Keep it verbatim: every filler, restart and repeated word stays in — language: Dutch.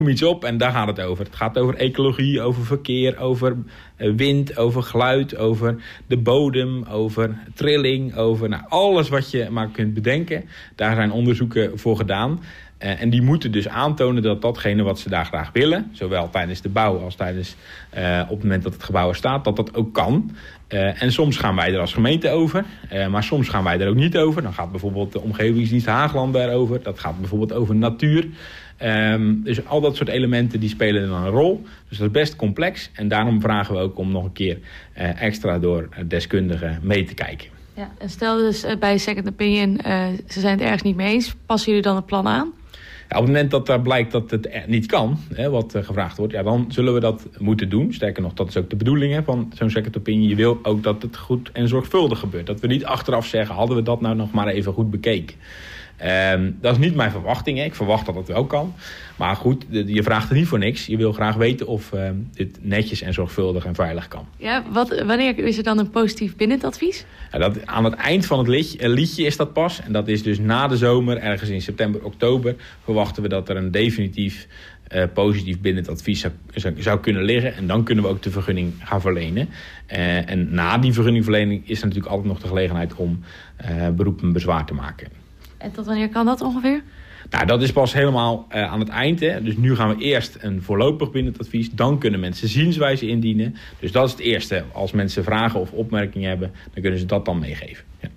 iets op en daar gaat het over. Het gaat over ecologie, over verkeer, over wind, over geluid, over de bodem, over trilling, over nou, alles wat je maar kunt bedenken. Daar zijn onderzoeken voor gedaan. Uh, en die moeten dus aantonen dat datgene wat ze daar graag willen, zowel tijdens de bouw als tijdens uh, op het moment dat het gebouw er staat, dat dat ook kan. Uh, en soms gaan wij er als gemeente over, uh, maar soms gaan wij er ook niet over. Dan gaat bijvoorbeeld de Omgevingsdienst Haagland daarover. Dat gaat bijvoorbeeld over natuur. Um, dus al dat soort elementen die spelen dan een rol. Dus dat is best complex. En daarom vragen we ook om nog een keer uh, extra door deskundigen mee te kijken. Ja, en stel dus uh, bij Second Opinion, uh, ze zijn het ergens niet mee eens. Passen jullie dan het plan aan? Ja, op het moment dat er blijkt dat het niet kan, hè, wat uh, gevraagd wordt, ja, dan zullen we dat moeten doen. Sterker nog, dat is ook de bedoeling hè, van zo'n second opinion. Je wil ook dat het goed en zorgvuldig gebeurt. Dat we niet achteraf zeggen, hadden we dat nou nog maar even goed bekeken. Um, dat is niet mijn verwachting. Hè. Ik verwacht dat het wel kan. Maar goed, je vraagt er niet voor niks. Je wil graag weten of uh, dit netjes en zorgvuldig en veilig kan. Ja, wat, wanneer is er dan een positief bindend advies? Ja, dat, aan het eind van het liedje, liedje is dat pas. En dat is dus na de zomer, ergens in september, oktober, verwachten we dat er een definitief uh, positief bindend advies zou, zou, zou kunnen liggen. En dan kunnen we ook de vergunning gaan verlenen. Uh, en na die vergunningverlening is er natuurlijk altijd nog de gelegenheid om uh, beroep en bezwaar te maken. En tot wanneer kan dat ongeveer? Nou, dat is pas helemaal uh, aan het eind. Hè. Dus nu gaan we eerst een voorlopig bindend advies. Dan kunnen mensen zienswijze indienen. Dus dat is het eerste. Als mensen vragen of opmerkingen hebben, dan kunnen ze dat dan meegeven. Ja.